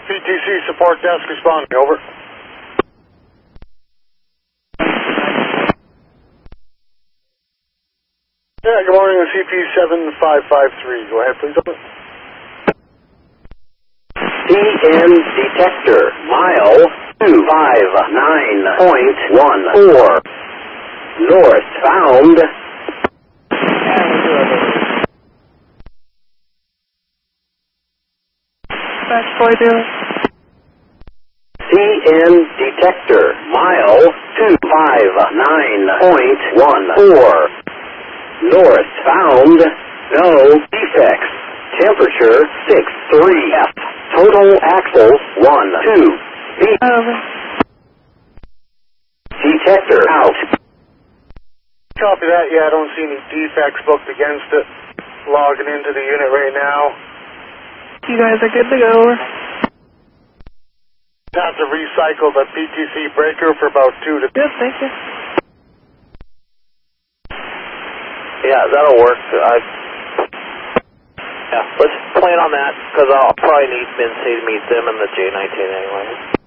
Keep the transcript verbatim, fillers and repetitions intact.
P T C support desk responding, over. Yeah, good morning, C P seven five five three. Go ahead, please. C N detector, mile two five nine point one four. Northbound. Back boy doing. C N detector, mile two five nine point one four. Northbound, no defects. Temperature six three F. Total axle one two. Beep. Over. Detector out. Copy that. Yeah, I don't see any defects booked against it. Logging into the unit right now. You guys are good to go. Have to recycle the P T C breaker for about two to... Good, thank you. Yeah, that'll work. I, yeah, let's plan on that, because I'll probably need Mincy to meet them in the J nineteen anyway.